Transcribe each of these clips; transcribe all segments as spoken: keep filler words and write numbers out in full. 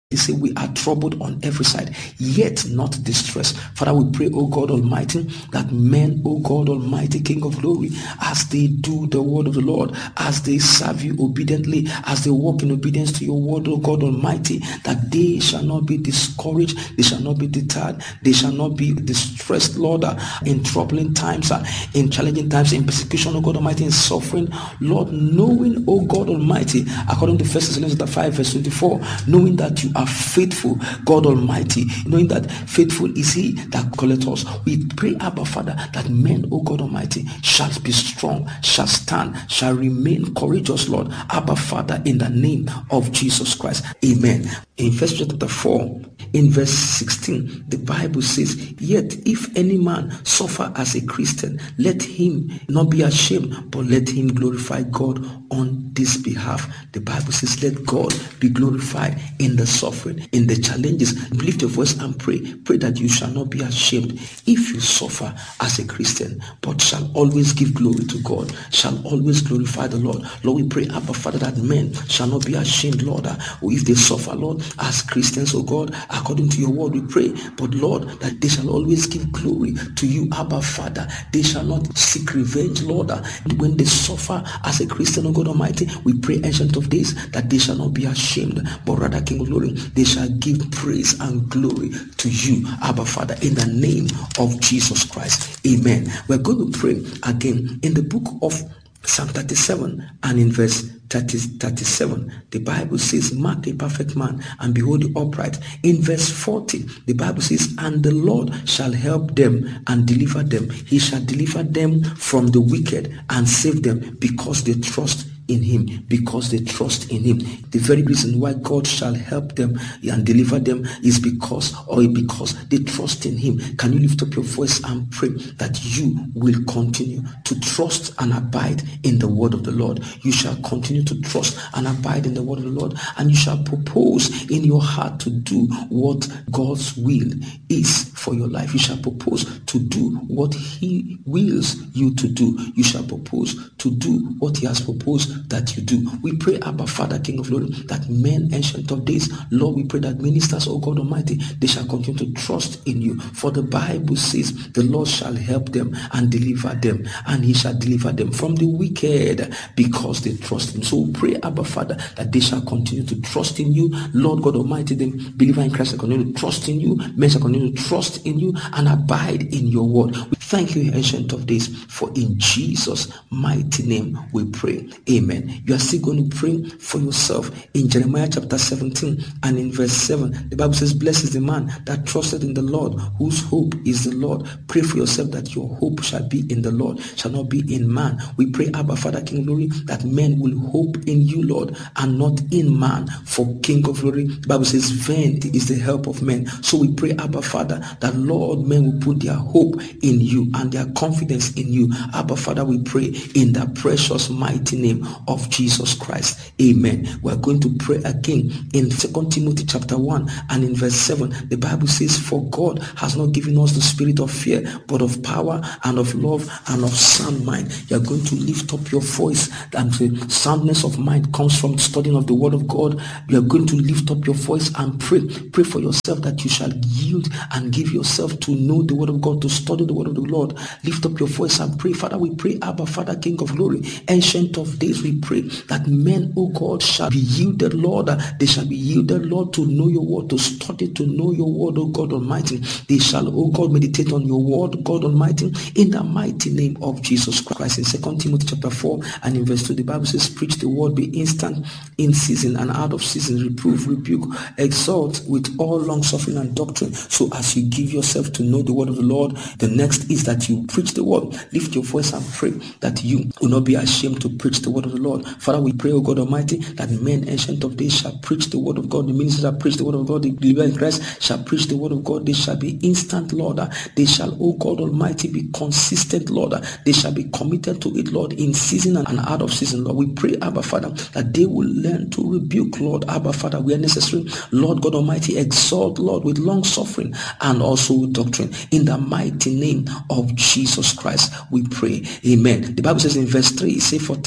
He said, we are troubled on every side, yet not distressed. Father, we pray, O God Almighty, that men, O God Almighty, King of glory, as they do the word of the Lord, as they serve you obediently, as they walk in obedience to your word, O God Almighty, that they shall not be discouraged, they shall not be deterred, they shall not be distressed, Lord, uh, in troubling times, uh, in challenging times, in persecution, O God Almighty, in suffering, Lord, knowing, O God Almighty, according to First Thessalonians five, verse twenty-four, knowing that you are faithful, God Almighty, knowing that faithful is he that calleth us. We pray, Abba Father, that men, O God Almighty, shall be strong, shall stand, shall remain courageous, Lord. Abba Father, in the name of Jesus Christ. Amen. In First Peter chapter four, in verse sixteen, the Bible says, yet if any man suffer as a Christian, let him not be ashamed, but let him glorify God on this behalf. The Bible says, let God be glorified in the suffering, in the challenges. Lift your voice and pray. Pray that you shall not be ashamed if you suffer as a Christian, but shall always give glory to God, shall always glorify the Lord. Lord, we pray, Abba Father, that men shall not be ashamed, Lord, or if they suffer, Lord, as Christians, oh God, according to your word, we pray. But Lord, that they shall always give glory to you, Abba Father. They shall not seek revenge, Lord, when they suffer as a Christian, oh God Almighty. We pray, Ancient of Days, that they shall not be ashamed, but rather, King of Glory, they shall give praise and glory to you, Abba Father, in the name of Jesus Christ. Amen. We're going to pray again in the book of Psalm thirty-seven and in verse thirty, thirty-seven, the Bible says, mark a perfect man and behold the upright. In verse forty, the Bible says, and the Lord shall help them and deliver them. He shall deliver them from the wicked and save them, because they trust in him, because they trust in him. The very reason why God shall help them and deliver them is because or because they trust in him. Can you lift up your voice and pray that you will continue to trust and abide in the word of the Lord? You shall continue to trust and abide in the word of the Lord, and you shall propose in your heart to do what God's will is for your life. You shall propose to do what he wills you to do. You shall propose to do what he has proposed that you do. We pray, Abba Father, King of Glory, that men, Ancient of Days, Lord, we pray that ministers, O God Almighty, they shall continue to trust in you. For the Bible says, the Lord shall help them and deliver them, and he shall deliver them from the wicked, because they trust him. So we pray, Abba Father, that they shall continue to trust in you. Lord God Almighty, the believer in Christ shall continue to trust in you. Men shall continue to trust in you and abide in your word. We thank you, Ancient of Days, for in Jesus' mighty name we pray. Amen. You are still going to pray for yourself. In Jeremiah chapter seventeen and in verse seven, the Bible says, blessed is the man that trusted in the Lord, whose hope is the Lord. Pray for yourself that your hope shall be in the Lord, shall not be in man. We pray, Abba Father, King of Glory, that men will hope in you, Lord, and not in man. For King of Glory, the Bible says, vain is the help of men. So we pray, Abba Father, that Lord, men will put their hope in you and their confidence in you. Abba Father, we pray in the precious mighty name of Jesus Christ. Amen. We're going to pray again in Second Timothy chapter one and in verse seven. The Bible says, for God has not given us the spirit of fear, but of power and of love and of sound mind. You're going to lift up your voice, and the soundness of mind comes from studying of the word of God. You are going to lift up your voice and pray. Pray for yourself that you shall yield and give yourself to know the word of God, to study the word of the Lord. Lift up your voice and pray. Father, we pray, Abba Father, King of Glory, Ancient of Days, we pray that men, oh God, shall be yielded, Lord. They shall be yielded, Lord, to know your word, to study, to know your word, oh God Almighty. They shall, oh God, meditate on your word, God Almighty, in the mighty name of Jesus Christ. In Second Timothy chapter four and in verse two, the Bible says, preach the word, be instant in season and out of season, reprove, rebuke, exhort with all long suffering and doctrine. So as you give yourself to know the word of the Lord, the next is that you preach the word. Lift your voice and pray that you will not be ashamed to preach the word of the Lord. Father, we pray, O God Almighty, that men, Ancient of Days, shall preach the word of God. The ministers shall preach the word of God. The believers in Christ shall preach the word of God. They shall be instant, Lord. They shall, O God Almighty, be consistent, Lord. They shall be committed to it, Lord, in season and out of season, Lord. We pray, Abba Father, that they will learn to rebuke, Lord. Abba Father, where necessary, Lord God Almighty, exalt, Lord, with long suffering and also with doctrine. In the mighty name of Jesus Christ, we pray. Amen. The Bible says in verse three, it says, for time will come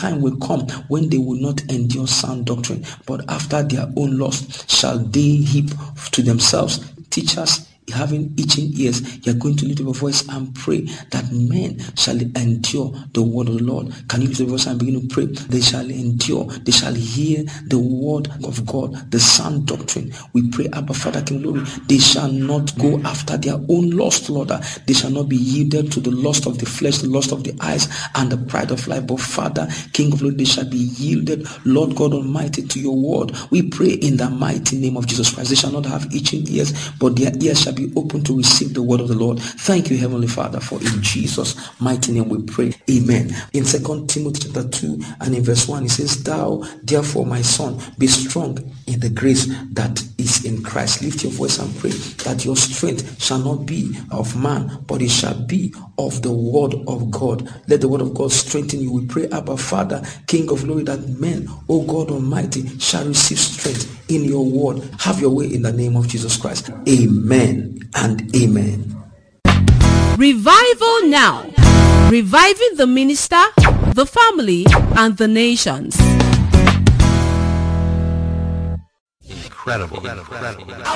come when they will not endure sound doctrine, but after their own lust shall they heap to themselves teachers having itching ears. You're going to lift up your voice and pray that men shall endure the word of the Lord. Can you lift up your voice and begin to pray? They shall endure, they shall hear the word of God, the sound doctrine. We pray, Abba Father, King of Glory, they shall not go after their own lust, Lord. They shall not be yielded to the lust of the flesh, the lust of the eyes, and the pride of life. But Father, King of Glory, they shall be yielded, Lord God Almighty, to your word. We pray in the mighty name of Jesus Christ. They shall not have itching ears, but their ears shall be open to receive the word of the Lord. Thank you, Heavenly Father, for in Jesus' mighty name we pray. Amen. In Second Timothy chapter two and in verse one, it says, Thou therefore, my son, be strong in the grace that is in Christ. Lift your voice and pray that your strength shall not be of man, but it shall be of the word of God. Let the word of God strengthen you. We pray, Abba Father, King of Glory, that men, O God Almighty, shall receive strength in your word. Have your way in the name of Jesus Christ. Amen and amen. Revival now. Reviving the minister, the family, and the nations. Incredible. Incredible. Incredible.